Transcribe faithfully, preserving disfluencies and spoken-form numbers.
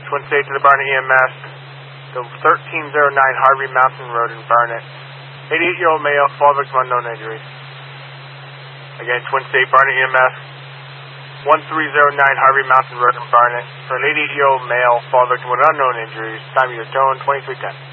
Twin State to the Barnet E M S, the thirteen oh nine Harvey Mountain Road in Barnet. eighty-eight-year-old male, fall victim, unknown injuries. Again, Twin State, Barnet E M S, one three oh nine Harvey Mountain Road in Barnet. For an eighty-eight-year-old male, fall victim with unknown injuries. Time of your tone, twenty-three ten.